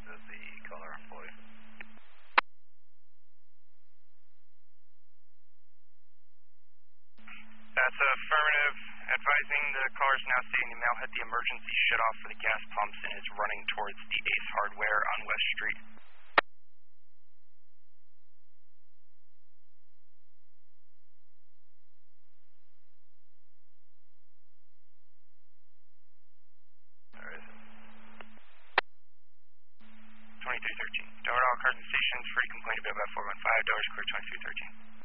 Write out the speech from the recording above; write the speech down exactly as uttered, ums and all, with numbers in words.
is the caller employee. That's affirmative. Advising the caller is now stating the mail hit the emergency shutoff for the gas pumps and is running towards the Ace Hardware on West Street. twenty-three thirteen. Don't all cars and stations free. Complaint about four one five, Dollars Square twenty-three thirteen.